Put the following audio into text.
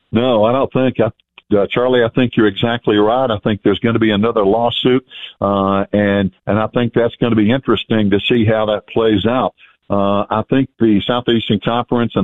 No, I don't think. Charlie, I think you're exactly right. I think there's going to be another lawsuit, and I think that's going to be interesting to see how that plays out. I think the Southeastern Conference and